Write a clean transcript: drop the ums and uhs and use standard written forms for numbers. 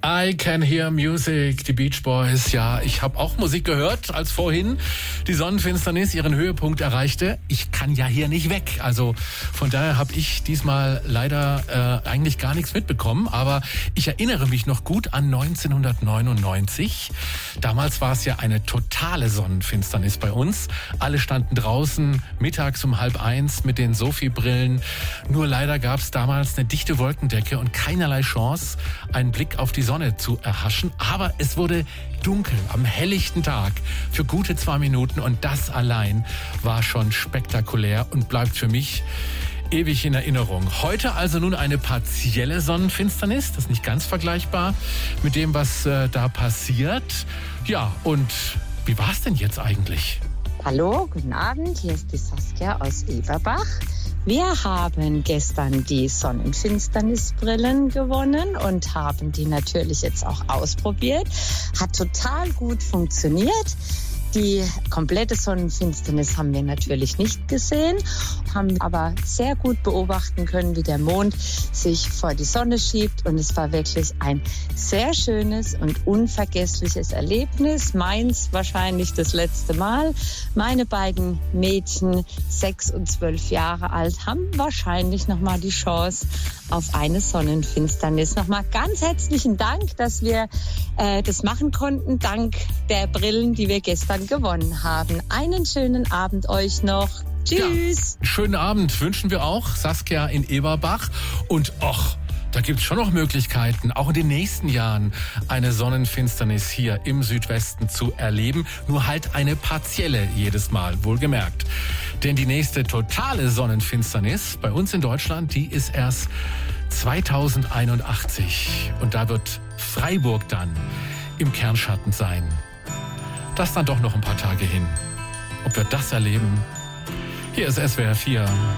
I Can Hear Music, die Beach Boys. Ja, ich habe auch Musik gehört, als vorhin die Sonnenfinsternis ihren Höhepunkt erreichte. Ich kann ja hier nicht weg. Also von daher habe ich diesmal leider eigentlich gar nichts mitbekommen. Aber ich erinnere mich noch gut an 1999. Damals war es ja eine totale Sonnenfinsternis bei uns. Alle standen draußen mittags um 12:30 mit den Sophie-Brillen. Nur leider gab es damals eine dichte Wolkendecke und keinerlei Chance, einen Blick auf die Sonne zu erhaschen. Aber es wurde dunkel am helllichten Tag für gute 2 Minuten und das allein war schon spektakulär und bleibt für mich ewig in Erinnerung. Heute also nun eine partielle Sonnenfinsternis. Das ist nicht ganz vergleichbar mit dem, was da passiert. Ja, und wie war es denn jetzt eigentlich? Hallo, guten Abend. Hier ist die Saskia aus Eberbach. Wir haben gestern die Sonnenfinsternisbrillen gewonnen und haben die natürlich jetzt auch ausprobiert. Hat total gut funktioniert. Die komplette Sonnenfinsternis haben wir natürlich nicht gesehen, haben aber sehr gut beobachten können, wie der Mond sich vor die Sonne schiebt. Und es war wirklich ein sehr schönes und unvergessliches Erlebnis. Meins wahrscheinlich das letzte Mal. Meine beiden Mädchen, 6 und 12 Jahre alt, haben wahrscheinlich nochmal die Chance auf eine Sonnenfinsternis. Nochmal ganz herzlichen Dank, dass wir das machen konnten, dank der Brillen, die wir gestern gewonnen haben. Einen schönen Abend euch noch. Tschüss. Ja, schönen Abend wünschen wir auch, Saskia in Eberbach. Und da gibt es schon noch Möglichkeiten, auch in den nächsten Jahren eine Sonnenfinsternis hier im Südwesten zu erleben. Nur halt eine partielle jedes Mal, wohlgemerkt. Denn die nächste totale Sonnenfinsternis bei uns in Deutschland, die ist erst 2081. Und da wird Freiburg dann im Kernschatten sein. Das dann doch noch ein paar Tage hin. Ob wir das erleben? Hier ist SWR 4.